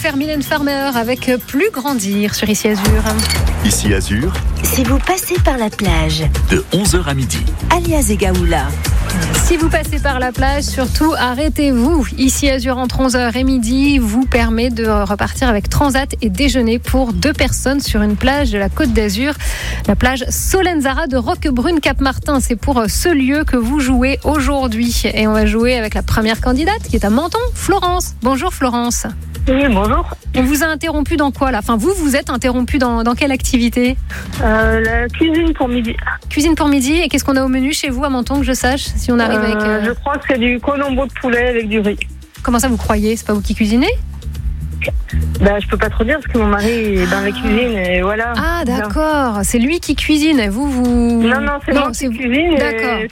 faire Mylène Farmer avec Plus grandir sur Ici Azur. Ici Azur, Si vous passez par la plage, de 11h à midi. alias Egaoula. Si vous passez par la plage, surtout arrêtez-vous. Ici Azur entre 11h et midi vous permet de repartir avec Transat et déjeuner pour 2 personnes sur une plage de la Côte d'Azur. La plage Solenzara de Roquebrune-Cap-Martin. C'est pour ce lieu que vous jouez aujourd'hui. Et on va jouer avec la première candidate qui est à Menton, Florence. Bonjour Florence. Oui, bonjour. On vous a interrompu dans quoi là ? Enfin, vous êtes interrompu dans quelle activité ? La cuisine pour midi. Cuisine pour midi. Et qu'est-ce qu'on a au menu chez vous à Menton, que je sache, si on arrive avec... Je crois que c'est du colombo de poulet avec du riz. Comment ça, vous croyez ? C'est pas vous qui cuisinez ? Je peux pas trop dire parce que mon mari est dans la cuisine et voilà. Ah d'accord, c'est lui qui cuisine. Vous... Non, c'est moi qui vous. cuisine. D'accord. Et